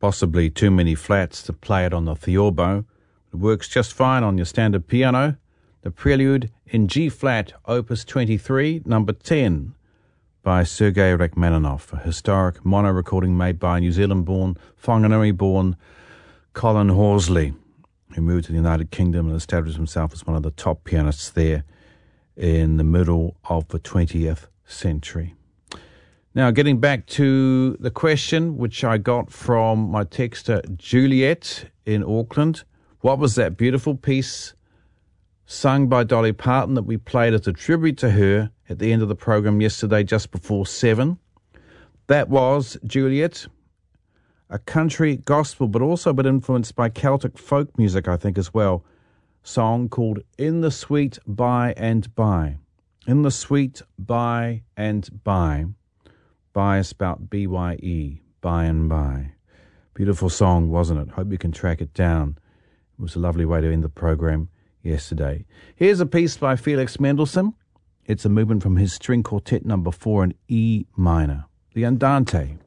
possibly too many flats to play it on the theorbo. It works just fine on your standard piano. The Prelude in G-flat, Opus 23, number 10, by Sergei Rachmaninoff, a historic mono recording made by New Zealand-born, Whanganui-born Colin Horsley, who moved to the United Kingdom and established himself as one of the top pianists there in the middle of the 20th century. Now, getting back to the question, which I got from my texter Juliet in Auckland, what was that beautiful piece sung by Dolly Parton that we played as a tribute to her at the end of the program yesterday just before 7? That was, Juliet, a country gospel, but also a bit influenced by Celtic folk music, I think, as well, song called In the Sweet By and By. In the Sweet By and By. By is spelled B-Y-E, by and by. Beautiful song, wasn't it? Hope you can track it down. It was a lovely way to end the program yesterday. Here's a piece by Felix Mendelssohn. It's a movement from his string quartet number 4 in E minor, the Andante.